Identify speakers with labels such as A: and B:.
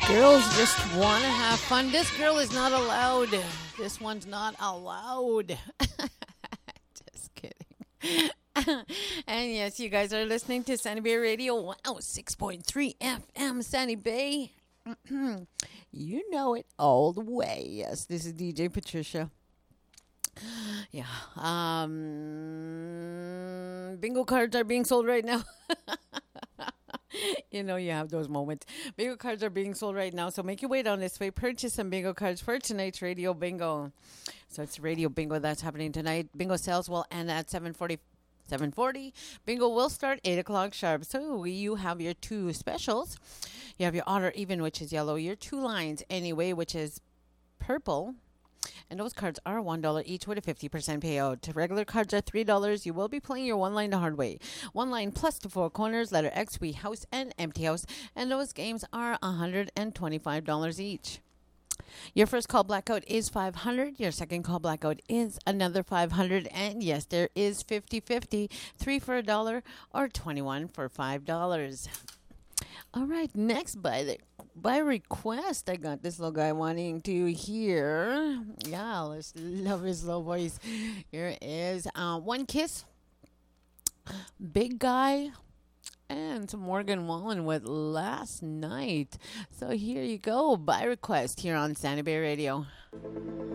A: Girls just want to have fun. This girl is not allowed. This one's not allowed. Just kidding. And yes, you guys are listening to Sunny Bay Radio 106.3 FM, Sunny Bay. You know it all the way. Yes, this is DJ Patricia. Yeah. Bingo cards are being sold right now. You know, you have those moments. Bingo cards are being sold right now, so make your way down this way. Purchase some bingo cards for tonight's radio bingo. So it's radio bingo that's happening tonight. Bingo sales will end at 7:40. Bingo will start 8 o'clock sharp. So you have your two specials. You have your odd or even, which is yellow. Your two lines, anyway, which is purple. And those cards are $1 each with a 50% payout. Regular cards are $3. You will be playing your one line the hard way. One line plus the four corners, letter X, we house, and empty house. And those games are $125 each. Your first call blackout is $500. Your second call blackout is another $500. And yes, there is 50-50. 3 for $1 or 21 for $5. All right, next by request, I got this little guy wanting to hear. Yeah, let's love his little voice. Here is One Kiss, Big Guy, and some Morgan Wallen with Last Night. So here you go, by request here on Sunny Bay Radio.